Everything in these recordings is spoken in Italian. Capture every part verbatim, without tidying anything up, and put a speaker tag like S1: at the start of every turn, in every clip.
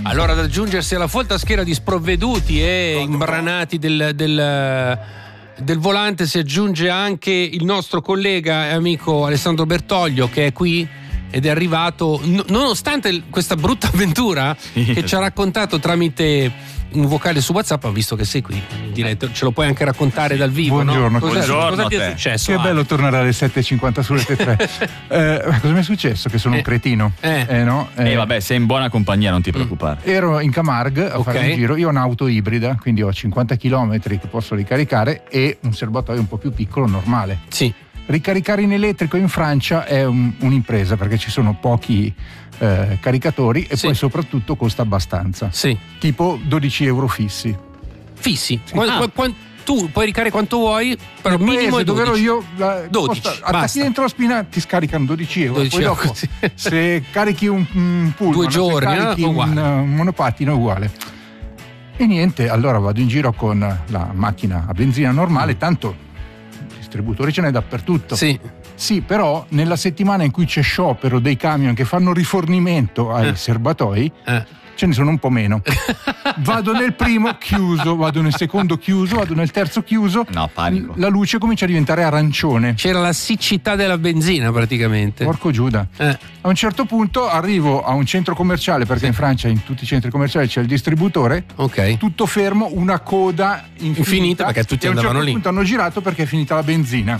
S1: Allora, ad aggiungersi alla folta schiera di sprovveduti e imbranati del, del, del volante si aggiunge anche il nostro collega e amico Alessandro Bertoglio, che è qui ed è arrivato n- nonostante questa brutta avventura sì. che ci ha raccontato tramite un vocale su WhatsApp. Ho visto che sei qui in diretta, ce lo puoi anche raccontare dal vivo.
S2: Buongiorno,
S1: no? Cosa,
S2: buongiorno
S1: cosa ti è
S2: te.
S1: successo?
S2: Che bello tornare alle sette e cinquanta su Rete tre. eh, cosa mi è successo? Che sono
S1: eh,
S2: un cretino.
S1: Eh,
S2: eh, no?
S3: eh. eh vabbè, sei in buona compagnia, non ti preoccupare.
S2: Ero in Camargue a
S1: okay.
S2: fare un giro. Io ho un'auto ibrida, quindi ho cinquanta chilometri che posso ricaricare e un serbatoio un po' più piccolo, normale.
S1: Sì.
S2: Ricaricare in elettrico in Francia è un, un'impresa, perché ci sono pochi eh, caricatori e sì. poi soprattutto costa abbastanza.
S1: Sì.
S2: Tipo dodici euro fissi.
S1: Fissi?
S2: Sì.
S1: Qu-
S2: Ah.
S1: qu- tu puoi ricaricare quanto vuoi, però il minimo è
S2: dove ero
S1: dodici.
S2: io la,
S1: dodici,
S2: costa, attacchi dentro la spina, ti scaricano dodici euro.
S1: dodici
S2: poi
S1: euro,
S2: dopo,
S1: sì.
S2: se carichi un, un pullman,
S1: due giorni,
S2: se carichi
S1: eh,
S2: un, un monopattino è uguale. E niente, allora vado in giro con la macchina a benzina normale, mm. tanto distributori ce n'è dappertutto.
S1: Sì.
S2: Sì, però nella settimana in cui c'è sciopero dei camion che fanno rifornimento ai
S1: eh.
S2: serbatoi,
S1: eh.
S2: ce ne sono un po' meno. Vado nel primo, chiuso, vado nel secondo, chiuso, vado nel terzo, chiuso.
S3: No, panico.
S2: La luce comincia a diventare arancione.
S1: C'era la siccità della benzina praticamente.
S2: Porco Giuda.
S1: Eh.
S2: A un certo punto arrivo a un centro commerciale, perché sì. in Francia in tutti i centri commerciali c'è il distributore.
S1: Ok.
S2: Tutto fermo, una coda infinita.
S1: Infinita, perché tutti
S2: e
S1: andavano
S2: lì. A un certo
S1: lì.
S2: punto hanno girato perché è finita la benzina.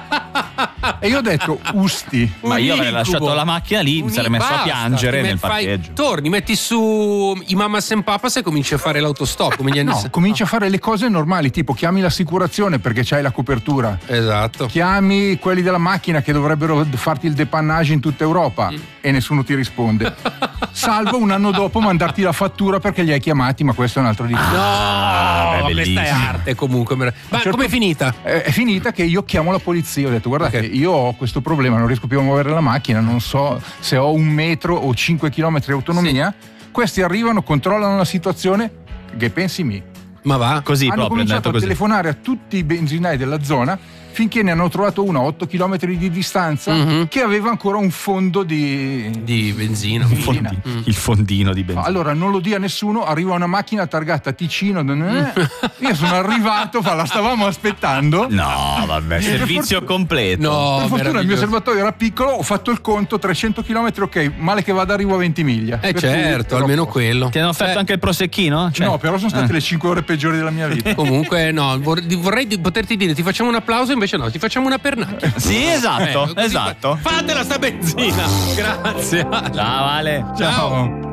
S2: E io ho detto, usti.
S3: Ma io avrei lasciato la macchina lì, mi sarei messo
S1: basta,
S3: a piangere nel
S1: fai,
S3: parcheggio.
S1: Torni, metti su i Mamas and Papas e cominci a fare l'autostop. Come gli anni
S2: No,
S1: se-
S2: cominci a fare le cose normali, tipo chiami l'assicurazione perché c'hai la copertura.
S1: Esatto.
S2: Chiami quelli della macchina che dovrebbero farti il depannage in tutta Europa mm. e nessuno ti risponde. Salvo un anno dopo mandarti la fattura perché li hai chiamati, ma questo è un altro discorso.
S1: No,
S3: ah,
S1: beh, questa è arte comunque. Ma certo, com'è finita?
S2: È, è finita che io chiamo la polizia, ho detto guardate,
S1: okay.
S2: io ho questo problema, non riesco più a muovere la macchina, non so se ho un metro o cinque chilometri di autonomia. Sì. Questi arrivano, controllano la situazione, che pensi mi?
S1: Ma va?
S3: Così
S2: hanno
S3: proprio,
S2: cominciato a
S3: così.
S2: telefonare a tutti i benzinai della zona finché ne hanno trovato uno a otto chilometri di distanza mm-hmm. che aveva ancora un fondo di,
S1: di benzina.
S3: Il, fondi, mm. il fondino di benzina.
S2: Allora non lo dia a nessuno, arriva una macchina targata Ticino. Io sono arrivato, la stavamo aspettando.
S3: No, vabbè, servizio
S2: fortuna,
S3: completo.
S1: No,
S2: per fortuna il mio serbatoio era piccolo, ho fatto il conto, trecento chilometri, ok, male che vada arrivo a ventimiglia.
S1: Eh certo, cui, almeno quello.
S3: Ti hanno offerto eh. anche il prosecchino? Cioè,
S2: no, però sono state eh. le cinque ore peggiori della mia vita.
S1: Comunque no, vorrei poterti dire ti facciamo un applauso, invece no, ti facciamo una pernacchia.
S3: Sì, esatto, eh, esatto.
S1: Fatela sta benzina. Grazie.
S3: Ciao Ale.
S2: Ciao.